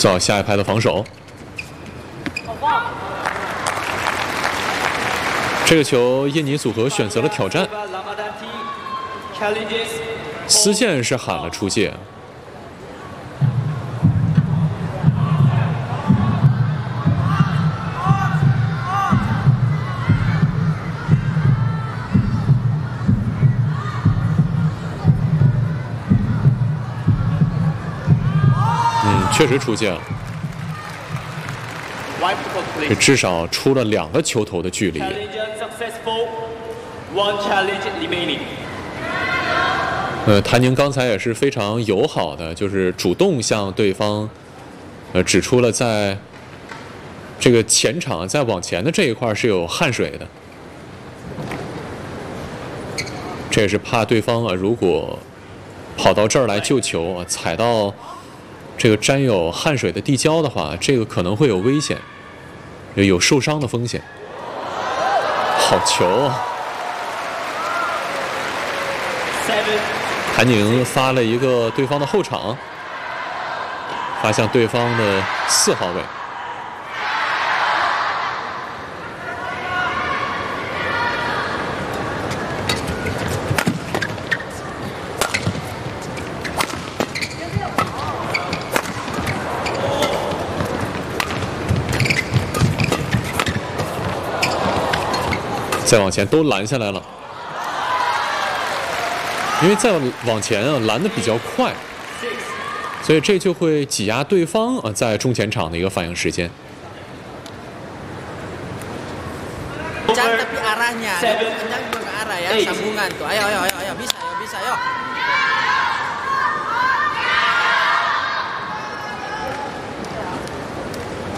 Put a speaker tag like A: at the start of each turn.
A: 做好下一拍的防守。这个球，印尼组合选择了挑战，丝线是喊了出界。确实出界了，这至少出了2个球头的距离。谭宁刚才也是非常友好的，就是主动向对方，指出了在这个前场再往前的这一块是有汗水的，这也是怕对方如果跑到这儿来救球踩到这个沾有汗水的地胶的话，这个可能会有危险，有受伤的风险。好球啊！谭宁发了一个对方的后场，发向对方的4号位。再往前都拦下来了，因为再往前拦得比较快，所以这就会挤压对方在中前场的一个反应时间。
B: Tapi arahnya, kencang juga ke arah ya, sambungan tuh. Ayo, bisa, bisa,